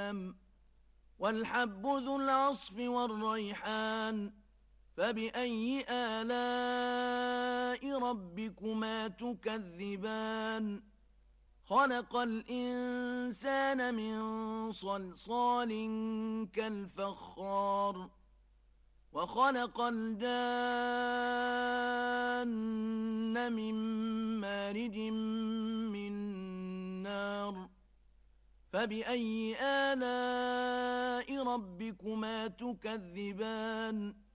الأكمام والحب ذو العصف والريحان فبأي آلاء ربكما تكذبان خلق الإنسان من صلصال كالفخار وخلق الجان من مارج من نار فبأي آلاء ربكما تكذبان